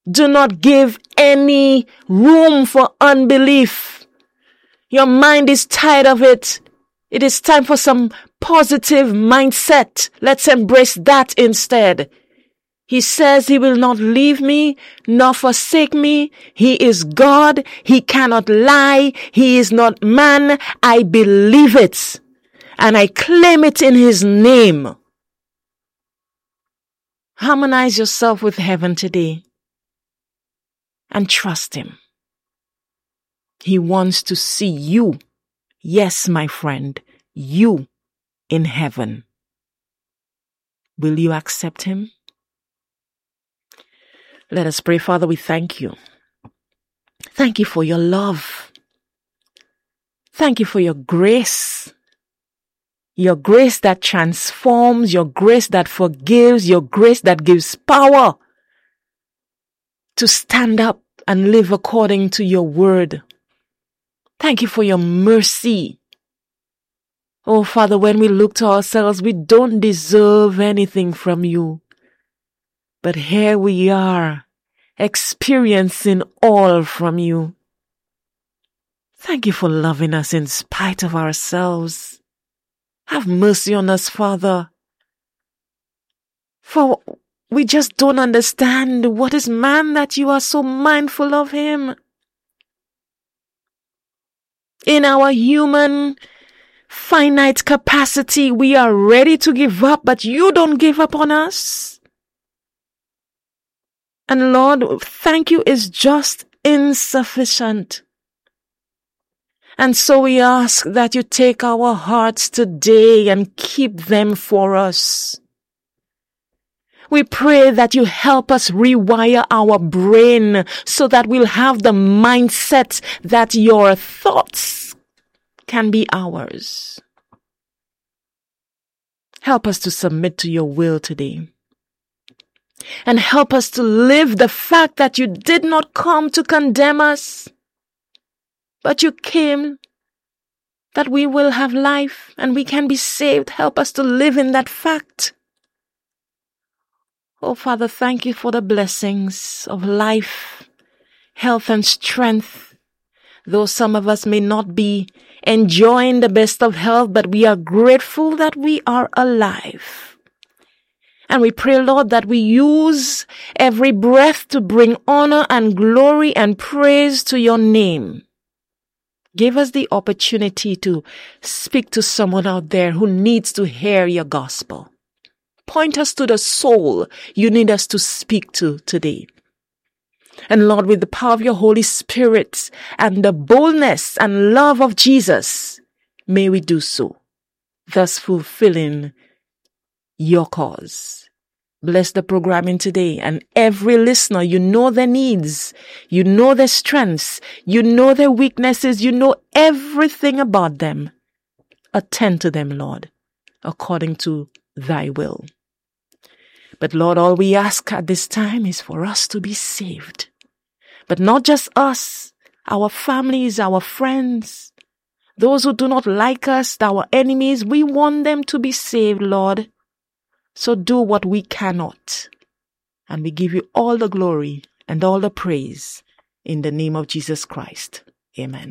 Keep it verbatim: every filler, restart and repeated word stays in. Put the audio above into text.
Do not give any room for unbelief. Your mind is tired of it. It is time for some positive mindset. Let's embrace that instead. He says he will not leave me nor forsake me. He is God. He cannot lie. He is not man. I believe it. And I claim it in his name. Harmonize yourself with heaven today. And trust him. He wants to see you. Yes, my friend, you in heaven. Will you accept him? Let us pray. Father, we thank you. Thank you for your love. Thank you for your grace. Your grace that transforms, your grace that forgives, your grace that gives power to stand up and live according to your word. Thank you for your mercy. Oh, Father, when we look to ourselves, we don't deserve anything from you. But here we are, experiencing all from you. Thank you for loving us in spite of ourselves. Have mercy on us, Father. For we just don't understand what is man that you are so mindful of him. In our human, finite capacity, we are ready to give up, but you don't give up on us. And Lord, thank you is just insufficient. And so we ask that you take our hearts today and keep them for us. We pray that you help us rewire our brain so that we'll have the mindset that your thoughts can be ours. Help us to submit to your will today. And help us to live the fact that you did not come to condemn us, but you came that we will have life and we can be saved. Help us to live in that fact. Oh, Father, thank you for the blessings of life, health, and strength. Though some of us may not be enjoying the best of health, but we are grateful that we are alive. And we pray, Lord, that we use every breath to bring honor and glory and praise to your name. Give us the opportunity to speak to someone out there who needs to hear your gospel. Point us to the soul you need us to speak to today. And Lord, with the power of your Holy Spirit and the boldness and love of Jesus, may we do so, thus fulfilling your cause. Bless the programming today and every listener. You know their needs. You know their strengths. You know their weaknesses. You know everything about them. Attend to them, Lord, according to thy will. But Lord, all we ask at this time is for us to be saved. But not just us, our families, our friends, those who do not like us, our enemies, we want them to be saved, Lord. So do what we cannot. And we give you all the glory and all the praise in the name of Jesus Christ. Amen.